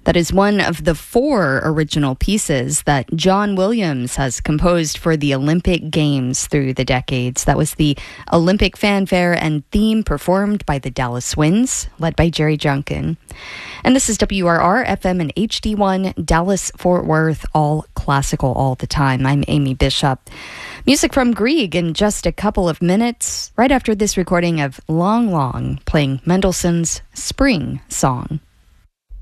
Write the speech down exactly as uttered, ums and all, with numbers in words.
That is one of the four original pieces that John Williams has composed for the Olympic Games through the decades. That was the Olympic fanfare and theme performed by the Dallas Winds, led by Jerry Junkin. And this is W R R F M and H D one, Dallas, Fort Worth, all classical all the time. I'm Amy Bishop. Music from Grieg in just a couple of minutes, right after this recording of Long Long, playing Mendelssohn's Spring Song.